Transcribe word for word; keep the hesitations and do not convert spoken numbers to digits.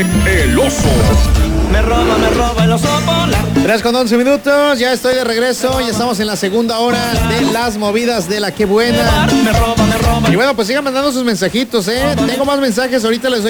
El oso. Me roba, me roba el oso polar. tres con once minutos, ya estoy de regreso, ya estamos en la segunda hora de las movidas de la que buena. Me roba, me roba. Y bueno, pues sigan mandando sus mensajitos, ¿eh? Tengo más mensajes, ahorita les doy